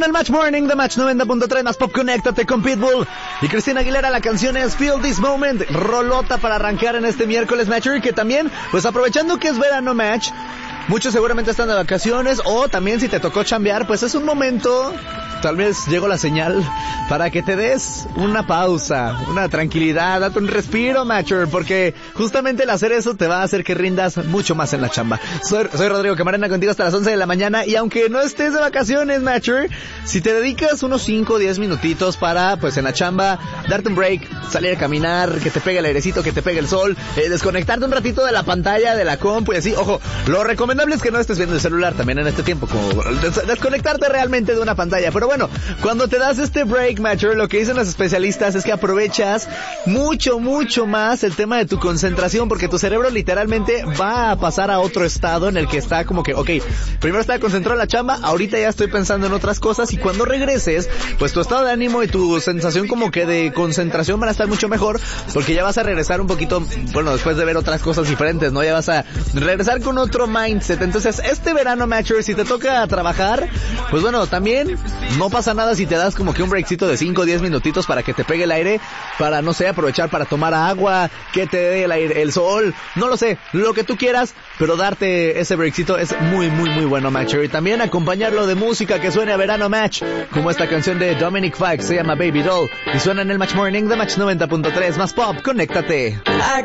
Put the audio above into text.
en el Match Morning de Match 90.3, más pop, conéctate con Pitbull y Cristina Aguilera. La canción es Feel This Moment, rolota para arrancar en este miércoles Matcher, que también, pues aprovechando que es verano Match, muchos seguramente están de vacaciones, o también si te tocó chambear, pues es un momento, tal vez llegó la señal para que te des una pausa, una tranquilidad, date un respiro, Matcher, porque justamente el hacer eso te va a hacer que rindas mucho más en la chamba. Soy Rodrigo Camarena, contigo hasta las 11 de la mañana, y aunque no estés de vacaciones, Matcher, si te dedicas unos 5 o 10 minutitos para, pues en la chamba, darte un break, salir a caminar, que te pegue el airecito, que te pegue el sol, desconectarte un ratito de la pantalla, de la compu y así, ojo, lo recomendable es que no estés viendo el celular también en este tiempo, como desconectarte realmente de una pantalla. Pero bueno, cuando te das este break, Matcher, lo que dicen los especialistas es que aprovechas mucho más el tema de tu concentración, porque tu cerebro literalmente va a pasar a otro estado en el que está como que, ok, primero estaba concentrado en la chamba, ahorita ya estoy pensando en otras cosas, y cuando regreses, pues tu estado de ánimo y tu sensación como que de concentración van a estar mucho mejor, porque ya vas a regresar un poquito, bueno, después de ver otras cosas diferentes, ¿no? Ya vas a regresar con otro mindset. Entonces, este verano, Matcher, si te toca trabajar, pues bueno, también no pasa nada si te das como que un breakcito de 5 o 10 minutitos para que te pegue el aire, para, no sé, aprovechar para tomar agua, que te dé el aire, el sol, no lo sé, lo que tú quieras, pero darte ese breakcito es muy bueno, Matcher. Y también acompañarlo de música que suene a verano Match, como esta canción de Dominic Fike, se llama Baby Doll, y suena en el Match Morning de Match 90.3, más pop, conéctate.